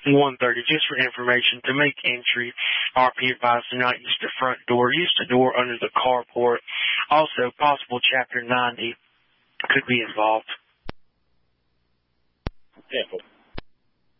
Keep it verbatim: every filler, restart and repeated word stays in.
one thirty, just for information. To make entry, R P advised to not use the front door. Use the door under the carport. Also, possible Chapter ninety could be involved. Careful.